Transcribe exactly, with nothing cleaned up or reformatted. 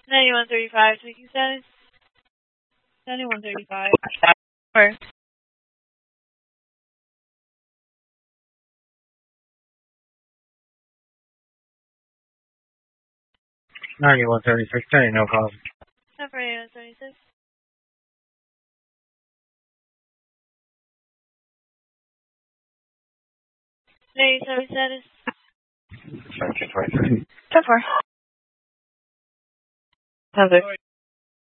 ninety-one thirty-five, speaking status. ninety-one thirty-five. Or ninety-one thirty-six, no problem. ninety-one thirty-six. ninety-seven status. seventeen twenty-three. ten four. ten six.